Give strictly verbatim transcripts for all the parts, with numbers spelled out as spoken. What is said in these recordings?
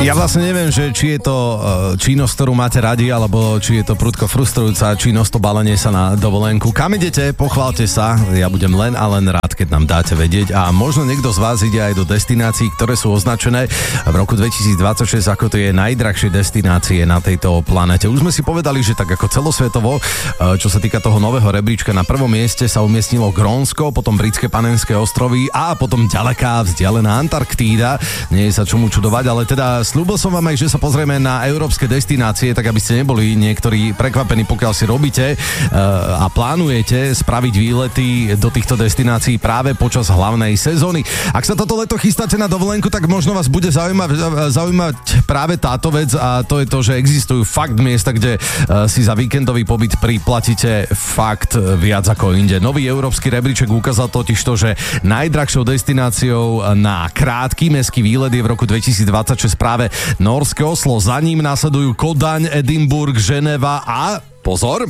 Ja vlastne neviem, že či je to činnosť, ktorú máte radi, alebo či je to prudko frustrujúca činnosť, to balenie sa na dovolenku. Kam idete? Pochválte sa. Ja budem len a len rád, keď nám dáte vedieť. A možno niekto z vás ide aj do destinácií, ktoré sú označené v roku dvetisícdvadsaťšesť ako tie najdrahšie destinácie na tejto planete. Už sme si povedali, že tak ako celosvetovo, čo sa týka toho nového rebríčka, na prvom mieste sa umiestnilo Grónsko, potom Britské Panenské ostrovy a potom ďaleká vzdialená Antarktída. Nie je sa čomu čudovať, ale teda sľúbil som vám aj, že sa pozrieme na európske destinácie, tak aby ste neboli niektorí prekvapení, pokiaľ si robíte uh, a plánujete spraviť výlety do týchto destinácií práve počas hlavnej sezóny. Ak sa toto leto chystáte na dovolenku, tak možno vás bude zaujímať, zaujímať práve táto vec a to je to, že existujú fakt miesta, kde uh, si za víkendový pobyt priplatíte fakt viac ako inde. Nový európsky rebríček ukázal totiž to, že najdrahšou destináciou na krátky mestský výlet je v roku dvetisícdvadsaťšesť práve Nórske Oslo, za ním následujú Kodaň, Edinburgh, Ženeva a pozor,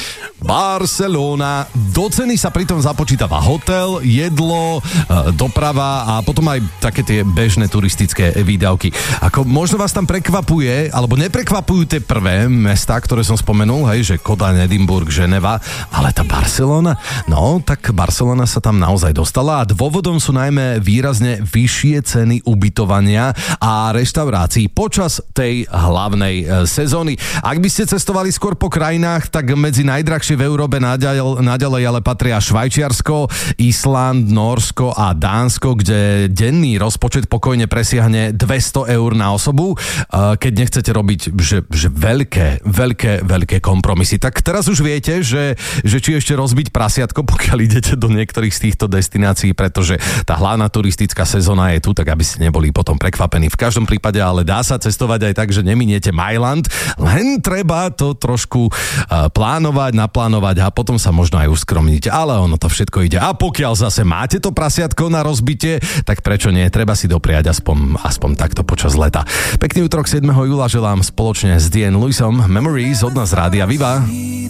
Barcelona. Do ceny sa pritom započítava hotel, jedlo, doprava a potom aj také tie bežné turistické výdavky. Ako možno vás tam prekvapuje, alebo neprekvapujú tie prvé mestá, ktoré som spomenul, hej, že Kodaň, Edinburgh, Ženeva, ale tá Barcelona, no tak Barcelona sa tam naozaj dostala a dôvodom sú najmä výrazne vyššie ceny ubytovania a reštaurácií počas tej hlavnej sezóny. Ak by ste cestovali skôr po krajinách, tak medzi najdrahšie v Európe naďalej, naďalej ale patria Švajčiarsko, Island, Nórsko a Dánsko, kde denný rozpočet pokojne presiahne dvesto eur na osobu, keď nechcete robiť že, že veľké, veľké, veľké kompromisy. Tak teraz už viete, že, že či ešte rozbiť prasiatko, pokiaľ idete do niektorých z týchto destinácií, pretože tá hlavná turistická sezóna je tu, tak aby ste neboli potom prekvapení. V každom prípade ale dá sa cestovať aj tak, že neminiete Mailand, len treba to trošku plánovať, naplánovať a potom sa možno aj uskromniť, ale ono to všetko ide. A pokiaľ zase máte to prasiatko na rozbitie, tak prečo nie? Treba si dopriať aspoň, aspoň takto počas leta. Pekný útorok siedmeho júla želám spoločne s Diane Lewisom Memories od nás Rádia Viva.